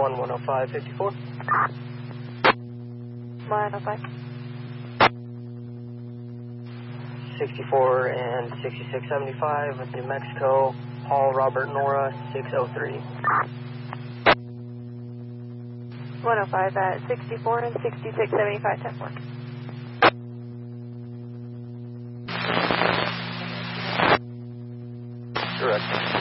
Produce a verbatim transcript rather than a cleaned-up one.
one, one oh five, fifty-four. one oh five. sixty-four and sixty-six seventy-five with New Mexico, Paul Robert Nora, six oh three. one oh five at sixty-four and sixty-six seventy-five, ten four. Correct.